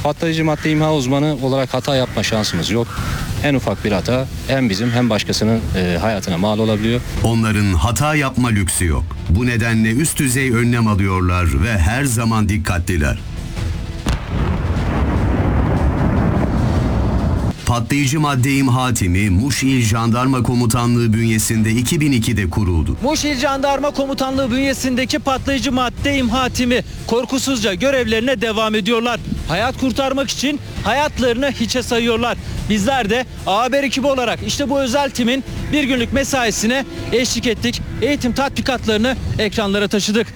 Patlayıcı madde imha uzmanı olarak hata yapma şansımız yok. En ufak bir hata hem bizim hem başkasının hayatına mal olabiliyor. Onların hata yapma lüksü yok. Bu nedenle üst düzey önlem alıyorlar ve her zaman dikkatliler. Patlayıcı madde imha timi Muş İl Jandarma Komutanlığı bünyesinde 2002'de kuruldu. Muş İl Jandarma Komutanlığı bünyesindeki patlayıcı madde imha timi korkusuzca görevlerine devam ediyorlar. Hayat kurtarmak için hayatlarını hiçe sayıyorlar. Bizler de A-Haber ekibi olarak işte bu özel timin bir günlük mesaisine eşlik ettik. Eğitim tatbikatlarını ekranlara taşıdık.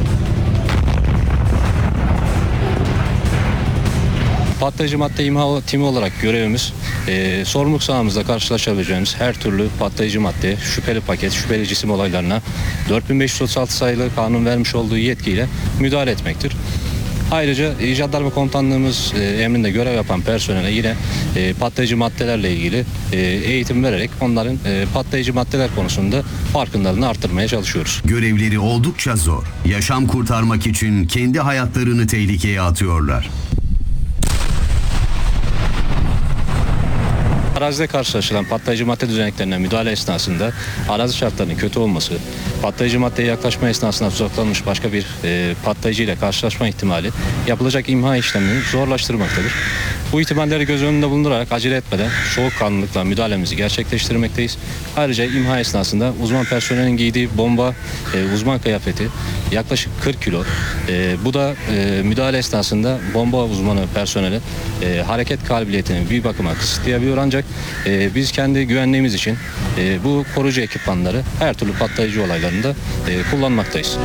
Patlayıcı madde imha timi olarak görevimiz sorumluluk sahamızda karşılaşabileceğimiz her türlü patlayıcı madde, şüpheli paket, şüpheli cisim olaylarına 4536 sayılı kanun vermiş olduğu yetkiyle müdahale etmektir. Ayrıca Jandarma Komutanlığımız emrinde görev yapan personele yine patlayıcı maddelerle ilgili eğitim vererek onların patlayıcı maddeler konusunda farkındalığını arttırmaya çalışıyoruz. Görevleri oldukça zor. Yaşam kurtarmak için kendi hayatlarını tehlikeye atıyorlar. Arazide karşılaşılan patlayıcı madde düzeneklerine müdahale esnasında arazi şartlarının kötü olması, patlayıcı maddeye yaklaşma esnasında tuzaklanmış başka bir patlayıcı ile karşılaşma ihtimali yapılacak imha işlemini zorlaştırmaktadır. Bu ihtimalleri göz önünde bulundurarak acele etmeden soğukkanlılıkla müdahalemizi gerçekleştirmekteyiz. Ayrıca imha esnasında uzman personelin giydiği bomba uzman kıyafeti yaklaşık 40 kilo. Bu da müdahale esnasında bomba uzmanı personeli hareket kabiliyetini bir bakıma kısıtlayabiliyor ancak biz kendi güvenliğimiz için bu koruyucu ekipmanları her türlü patlayıcı olaylarında kullanmaktayız.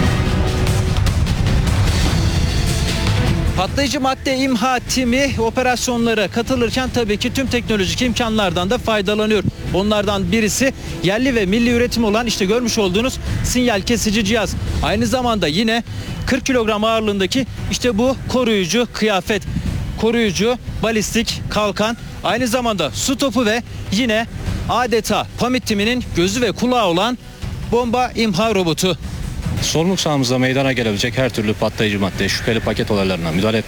Patlayıcı madde imha timi operasyonlara katılırken tabii ki tüm teknolojik imkanlardan da faydalanıyor. Onlardan birisi yerli ve milli üretim olan işte görmüş olduğunuz sinyal kesici cihaz. Aynı zamanda yine 40 kilogram ağırlığındaki işte bu koruyucu kıyafet, koruyucu balistik kalkan, aynı zamanda su topu ve yine adeta PAMİD timinin gözü ve kulağı olan bomba imha robotu. Sorumluluk sahamızda meydana gelebilecek her türlü patlayıcı madde, şüpheli paket olaylarına müdahale